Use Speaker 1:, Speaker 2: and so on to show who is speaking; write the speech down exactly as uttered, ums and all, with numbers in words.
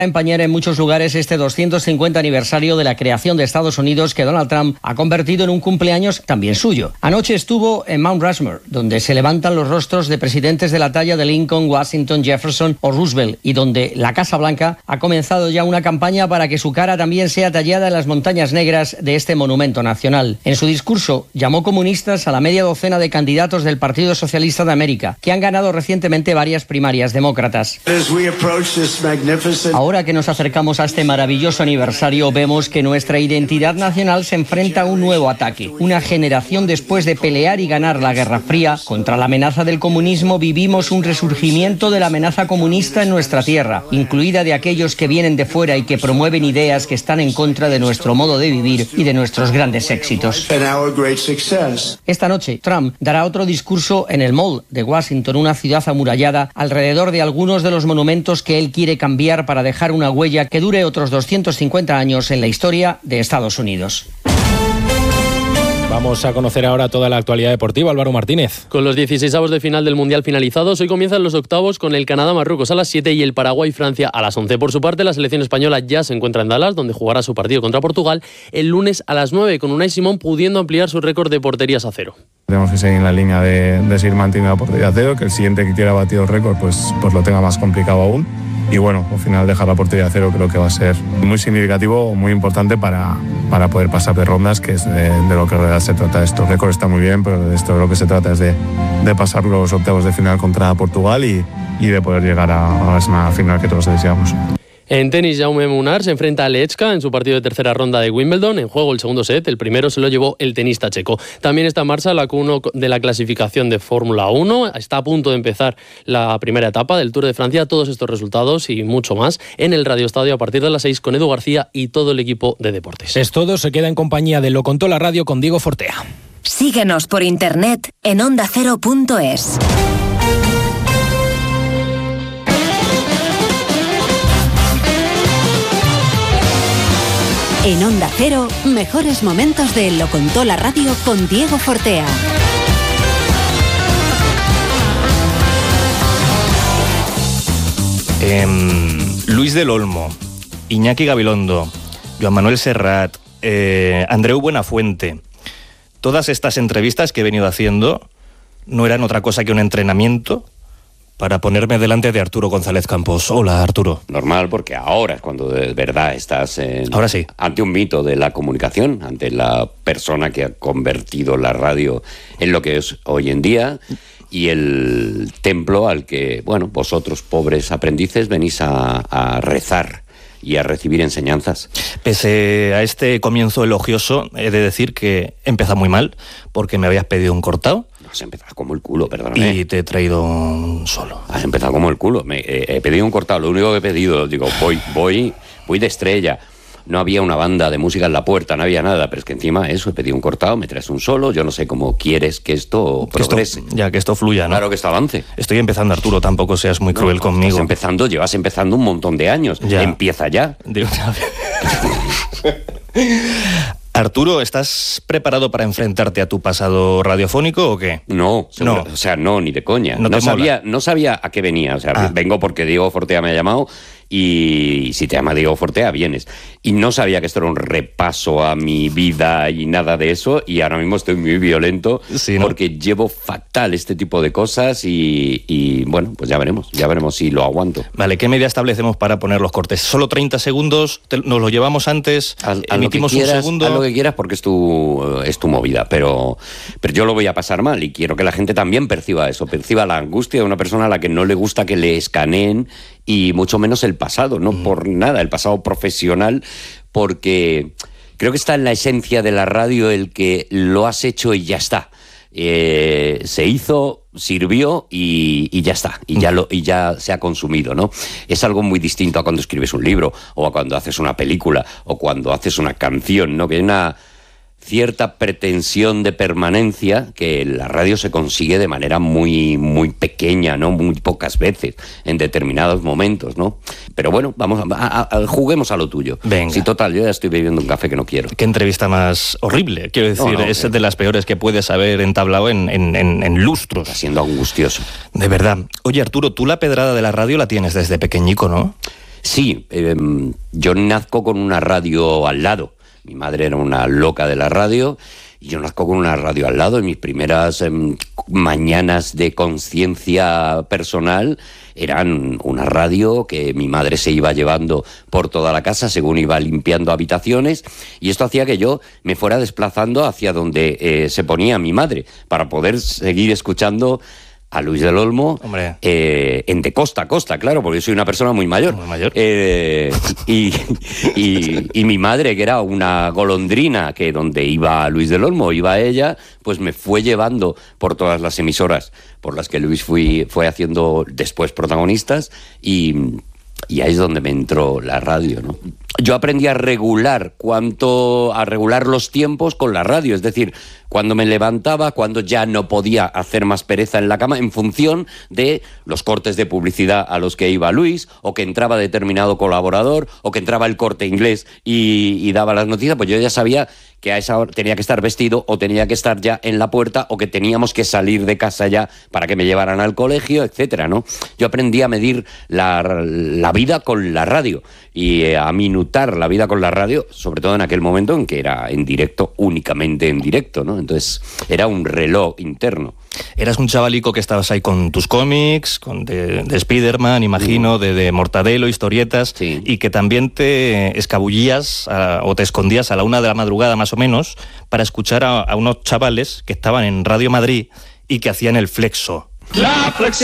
Speaker 1: empañar en muchos lugares este doscientos cincuenta aniversario de la creación de Estados Unidos, que Donald Trump ha convertido en un cumpleaños también suyo. Anoche estuvo en Mount Rushmore, donde se levantan los rostros de presidentes de la talla de Lincoln, Washington, Jefferson o Roosevelt, y donde la Casa Blanca ha comenzado ya una campaña para que su cara también sea tallada en las montañas negras de este monumento nacional. En su discurso llamó comunistas a la media docena de candidatos del Partido Socialista de América, que han ganado recientemente varias primarias demócratas. Ahora Ahora que nos acercamos a este maravilloso aniversario, vemos que nuestra identidad nacional se enfrenta a un nuevo ataque. Una generación después de pelear y ganar la Guerra Fría contra la amenaza del comunismo, vivimos un resurgimiento de la amenaza comunista en nuestra tierra, incluida de aquellos que vienen de fuera y que promueven ideas que están en contra de nuestro modo de vivir y de nuestros grandes éxitos. Esta noche, Trump dará otro discurso en el Mall de Washington, una ciudad amurallada, alrededor de algunos de los monumentos que él quiere cambiar para dejar una huella que dure otros doscientos cincuenta años en la historia de Estados Unidos.
Speaker 2: Vamos a conocer ahora toda la actualidad deportiva. Álvaro Martínez.
Speaker 3: Con los dieciseisavos de final del Mundial finalizados, hoy comienzan los octavos con el Canadá-Marruecos a las siete y el Paraguay-Francia a las once. Por su parte, la selección española ya se encuentra en Dallas, donde jugará su partido contra Portugal el lunes a las nueve, con Unai Simón pudiendo ampliar su récord de porterías a cero.
Speaker 4: Tenemos que seguir en la línea de, de seguir manteniendo la portería a cero, que el siguiente que quiera batido el récord pues, pues lo tenga más complicado aún. Y bueno, al final dejar la portería a cero creo que va a ser muy significativo, muy importante para, para poder pasar de rondas, que es de, de lo que en realidad se trata esto. El récord está muy bien, pero de esto de lo que se trata es de, de pasar los octavos de final contra Portugal y, y de poder llegar a, a esa final que todos deseamos.
Speaker 3: En tenis, Jaume Munar se enfrenta a Lechka en su partido de tercera ronda de Wimbledon. En juego el segundo set, el primero se lo llevó el tenista checo. También está en marcha la Q uno de la clasificación de Fórmula uno. Está a punto de empezar la primera etapa del Tour de Francia. Todos estos resultados y mucho más en el Radio Estadio a partir de las seis con Edu García y todo el equipo de deportes.
Speaker 2: Es todo, se queda en compañía de Lo Contó la Radio con Diego Fortea.
Speaker 5: Síguenos por internet en onda cero punto es. En Onda Cero, mejores momentos de Lo Contó la Radio con Diego Fortea.
Speaker 6: Eh, Luis del Olmo, Iñaki Gabilondo, Joan Manuel Serrat, eh, Andreu Buenafuente. Todas estas entrevistas que he venido haciendo no eran otra cosa que un entrenamiento para ponerme delante de Arturo González Campos. Hola, Arturo.
Speaker 7: Normal, porque ahora es cuando de verdad estás en,
Speaker 6: ahora sí.
Speaker 7: ante un mito de la comunicación, ante la persona que ha convertido la radio en lo que es hoy en día y el templo al que, bueno, vosotros, pobres aprendices, venís a, a rezar y a recibir enseñanzas.
Speaker 6: Pese a este comienzo elogioso, he de decir que empieza muy mal, porque me habías pedido un cortado.
Speaker 7: Has empezado como el culo, perdóname.
Speaker 6: Y te he traído solo.
Speaker 7: Has empezado como el culo. Me, eh, he pedido un cortado, lo único que he pedido, digo, voy, voy, voy de estrella. No había una banda de música en la puerta, no había nada, pero es que encima eso, he pedido un cortado, me traes un solo, yo no sé cómo quieres que esto
Speaker 6: que
Speaker 7: progrese.
Speaker 6: Esto, ya, que esto fluya, ¿no?
Speaker 7: Claro, que esto avance.
Speaker 6: Estoy empezando, Arturo, tampoco seas muy cruel no, conmigo.
Speaker 7: Estás empezando, llevas empezando un montón de años. Ya. Empieza ya.
Speaker 6: Digo, Arturo, ¿estás preparado para enfrentarte a tu pasado radiofónico o qué?
Speaker 7: No, seguro, no. O sea, no, ni de coña.
Speaker 6: No,
Speaker 7: no sabía, no sabía a qué venía. O sea, ah. vengo porque Diego Fortea me ha llamado y si te llama Diego Fortea, vienes. Y no sabía que esto era un repaso a mi vida y nada de eso, y ahora mismo estoy muy violento sí, ¿no? porque llevo fatal este tipo de cosas y, y bueno, pues ya veremos, ya veremos si lo aguanto.
Speaker 6: Vale, ¿qué media establecemos para poner los cortes? ¿Solo treinta segundos? Te, ¿Nos lo llevamos antes?
Speaker 7: Al, emitimos quieras, un segundo. Haz lo que quieras porque es tu, es tu movida, pero, pero yo lo voy a pasar mal y quiero que la gente también perciba eso, perciba la angustia de una persona a la que no le gusta que le escaneen y mucho menos el pasado, no mm. por nada, el pasado profesional, porque creo que está en la esencia de la radio el que lo has hecho y ya está. Eh, se hizo, sirvió y, y ya está, y ya, lo, y ya se ha consumido, ¿no? Es algo muy distinto a cuando escribes un libro, o a cuando haces una película, o cuando haces una canción, ¿no? Que hay una cierta pretensión de permanencia que la radio se consigue de manera muy, muy pequeña, ¿no? Muy pocas veces, en determinados momentos, ¿no? Pero bueno, vamos a, a, a juguemos a lo tuyo.
Speaker 6: Venga.
Speaker 7: Sí, total, yo ya estoy bebiendo un café que no quiero.
Speaker 6: Qué entrevista más horrible, quiero decir, no, no, es eh. de las peores que puedes haber entablado en, en, en, en lustros.
Speaker 7: Está siendo angustioso.
Speaker 6: De verdad. Oye, Arturo, tú la pedrada de la radio la tienes desde pequeñico, ¿no?
Speaker 7: Sí, eh, yo nazco con una radio al lado. Mi madre era una loca de la radio y yo nazco con una radio al lado. En mis primeras eh, mañanas de conciencia personal eran una radio que mi madre se iba llevando por toda la casa según iba limpiando habitaciones, y esto hacía que yo me fuera desplazando hacia donde eh, se ponía mi madre para poder seguir escuchando a Luis del Olmo, eh, en de costa a costa, claro, porque yo soy una persona muy mayor.
Speaker 6: Muy mayor.
Speaker 7: Eh, y, y, y mi madre, que era una golondrina, que donde iba Luis del Olmo, iba ella, pues me fue llevando por todas las emisoras por las que Luis fui, fue haciendo después protagonistas, y, y ahí es donde me entró la radio, ¿no? Yo aprendí a regular cuánto, a regular los tiempos con la radio, es decir, cuando me levantaba, cuando ya no podía hacer más pereza en la cama, en función de los cortes de publicidad a los que iba Luis, o que entraba determinado colaborador, o que entraba el Corte Inglés y, y daba las noticias, pues yo ya sabía que a esa hora tenía que estar vestido, o tenía que estar ya en la puerta, o que teníamos que salir de casa ya para que me llevaran al colegio, etcétera, ¿no? Yo aprendí a medir la, la vida con la radio, y eh, a minutar la vida con la radio, sobre todo en aquel momento en que era en directo, únicamente en directo, ¿no? Entonces era un reloj interno.
Speaker 6: Eras un chavalico que estabas ahí con tus cómics, con de, de Spiderman, imagino, de, de Mortadelo, historietas,
Speaker 7: sí.
Speaker 6: Y que también te escabullías a, o te escondías a la una de la madrugada más o menos para escuchar a, a unos chavales que estaban en Radio Madrid y que hacían el Flexo. La flexión.